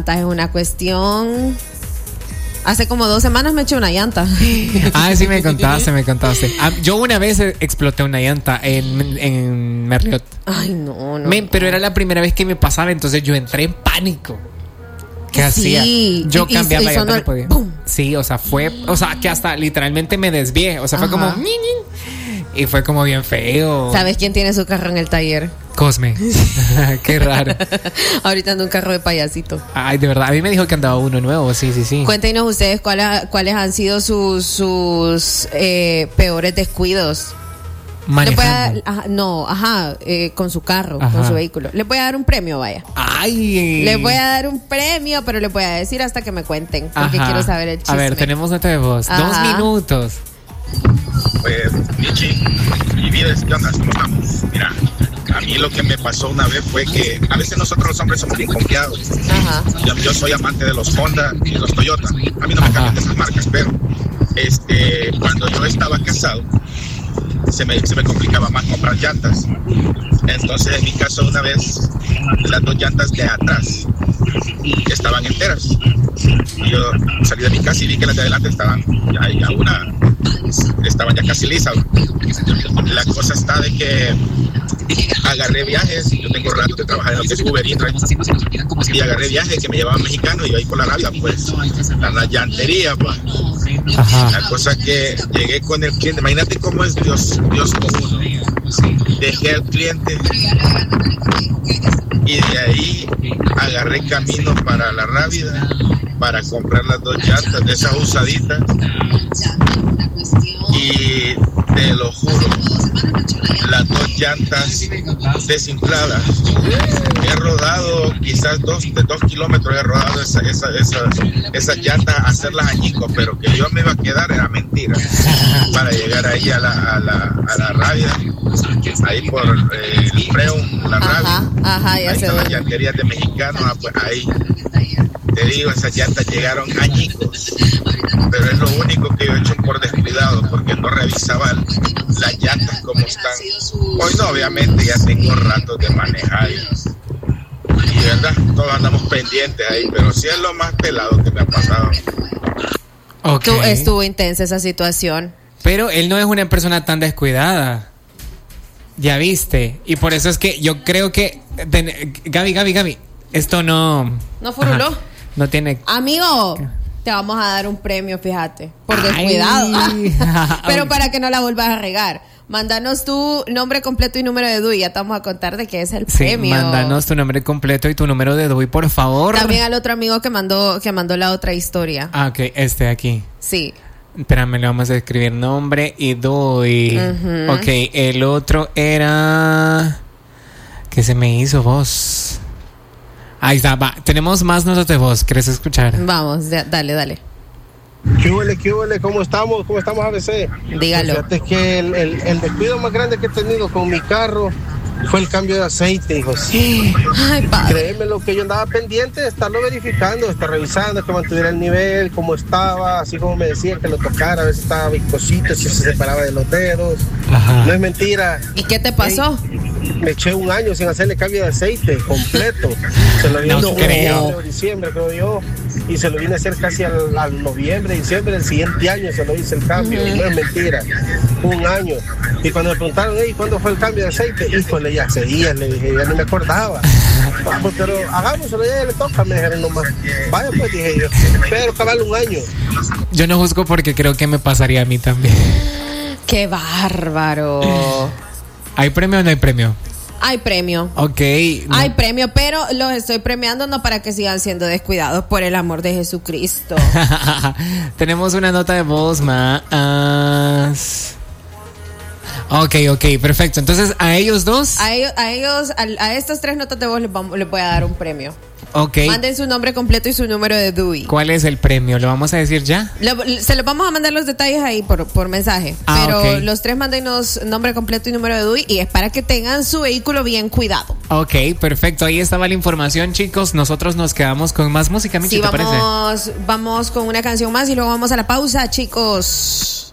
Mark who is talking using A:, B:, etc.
A: llantas es una cuestión. Hace como 2 semanas me eché una llanta.
B: Sí, me contaste. Yo una vez exploté una llanta en Merliot.
A: Ay, no.
B: Pero era la primera vez que me pasaba, entonces yo entré en pánico. ¿Qué hacía? Yo cambiar la llanta no podía. ¡Bum! Sí, o sea, que hasta literalmente me desvié. O sea, fue como... Y fue como bien feo.
A: ¿Sabes quién tiene su carro en el taller?
B: Cosme. Qué raro.
A: Ahorita anda un carro de payasito.
B: Ay, de verdad. A mí me dijo que andaba uno nuevo. Sí.
A: Cuéntenos ustedes cuáles han sido sus peores descuidos.
B: Manejando.
A: Con su carro, con su vehículo. Le voy a dar un premio, vaya.
B: Ay.
A: Le voy a dar un premio, pero le voy a decir hasta que me cuenten, porque quiero saber el chisme.
B: A ver, tenemos nota de voz. 2 minutos.
C: Pues, Michi y Vides, ¿qué onda? ¿Cómo estamos? Mira, a mí lo que me pasó una vez fue que a veces nosotros los hombres somos bien confiados. Yo soy amante de los Honda y de los Toyota. A mí no me cambian de esas marcas, pero cuando yo estaba casado, se me complicaba más comprar llantas. Entonces, en mi caso, una vez, las 2 llantas de atrás estaban enteras. Yo salí de mi casa y vi que las de adelante estaban ya casi lisas. La cosa está de que agarré viajes. Yo tengo rato de trabajar en lo que es Uber Eats, y agarré viajes que me llevaban mexicanos y yo ahí por la rabia, pues, la llantería, pues. La cosa que llegué con el cliente, imagínate cómo es Dios con uno. Dejé al cliente y de ahí agarré camino para la Rábida para comprar las 2 llantas de esas usaditas, y te lo juro, las 2 llantas desinfladas. He rodado quizás 2 kilómetros, he rodado esas llantas a hacerlas añicos, pero que yo me iba a quedar era mentira. Para llegar ahí a la Rábida, ahí por el Freun, la Rábida, ahí están las llanterías de mexicanos, pues ahí te digo, esas llantas llegaron añicos, pero es lo único que yo he hecho por descuidado, porque no revisaba las llantas como están. Hoy no, obviamente ya tengo ratos de manejar y verdad, todos andamos pendientes ahí, pero sí es lo más pelado que me ha pasado.
A: Estuvo intensa esa situación.
B: Pero él no es una persona tan descuidada. Ya viste. Y por eso es que yo creo que Gaby, esto no
A: furuló.
B: No tiene.
A: Amigo, te vamos a dar un premio, fíjate, por descuidado. Pero para que no la vuelvas a regar, mándanos tu nombre completo y número de DUI. Ya te vamos a contar de qué es el premio.
B: Mándanos tu nombre completo y tu número de DUI, por favor.
A: También al otro amigo que mandó la otra historia.
B: Ok, aquí.
A: Sí.
B: Espérame, le vamos a escribir nombre y DUI. Ok, el otro era... ¿Qué se me hizo, vos? Ahí está, va. Tenemos más notas de voz. ¿Quieres escuchar?
A: Vamos, dale.
D: ¿Qué huele? ¿Cómo estamos? ¿Cómo estamos, ABC?
A: Dígalo.
D: Fíjate que el descuido más grande que he tenido con mi carro fue el cambio de aceite, hijo. Sí.
A: Ay, padre.
D: Créeme, lo que yo andaba pendiente de estarlo verificando, de estar revisando, que mantuviera el nivel, cómo estaba, así como me decían, que lo tocara, a ver si estaba viscosito, si se separaba de los dedos. No es mentira.
A: ¿Y qué te pasó?
D: Me eché 1 año sin hacerle cambio de aceite completo. Se lo vine a hacer en diciembre, creo yo, y se lo vine a hacer casi al noviembre, diciembre del siguiente año se lo hice el cambio. No es mentira, 1 año. Y cuando me preguntaron, ¿cuándo fue el cambio de aceite? Híjole, ya hace días, le dije, ya no me acordaba. Pero hagámoslo, ya le toca, me dijeron nomás. Vaya pues, dije yo, pero cabal 1 año.
B: Yo no juzgo porque creo que me pasaría a mí también.
A: ¡Qué bárbaro!
B: ¿Hay premio o no hay premio?
A: Hay premio.
B: Ok.
A: No. Hay premio, pero los estoy premiando no para que sigan siendo descuidados, por el amor de Jesucristo.
B: Tenemos una nota de voz más. Ok, perfecto. Entonces, ¿a ellos dos?
A: A estas 3 notas de voz les voy a dar un premio.
B: Ok.
A: Manden su nombre completo y su número de DUI.
B: ¿Cuál es el premio? ¿Lo vamos a decir ya?
A: Se los vamos a mandar los detalles ahí por mensaje. Pero
B: okay.
A: Los 3 mándenos nombre completo y número de DUI, y es para que tengan su vehículo bien cuidado.
B: Ok, perfecto. Ahí estaba la información, chicos. Nosotros nos quedamos con más música, Michi, ¿te parece?
A: Vamos con una canción más y luego vamos a la pausa, chicos.